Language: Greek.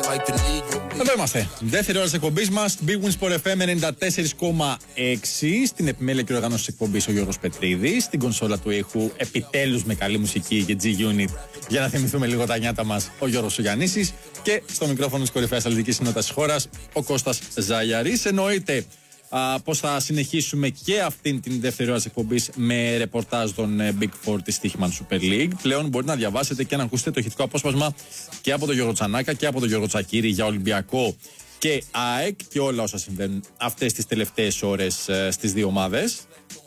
Εδώ είμαστε. Δεύτερη ώρα τη εκπομπή μα. Big Wins Sport FM 94,6. Στην επιμέλεια και οργάνωση τη εκπομπή ο Γιώργος Πετρίδης. Στην κονσόλα του ήχου, επιτέλους με καλή μουσική και G-Unit για να θυμηθούμε λίγο τα νιάτα μας, ο Γιώργος Γιαννήσης. Και στο μικρόφωνο της κορυφαίας αθλητικής συνότητας της χώρας, ο Κώστας Ζαγιαρής. Εννοείται πως θα συνεχίσουμε και αυτήν την δεύτερη ώρα της εκπομπής με ρεπορτάζ των Big Four της Stoichman Super League. Πλέον μπορείτε να διαβάσετε και να ακούσετε το ηχητικό απόσπασμα και από τον Γιώργο Τσανάκα και από τον Γιώργο Τσακίρη για Ολυμπιακό και ΑΕΚ και όλα όσα συμβαίνουν αυτές τις τελευταίες ώρες στις δύο ομάδες.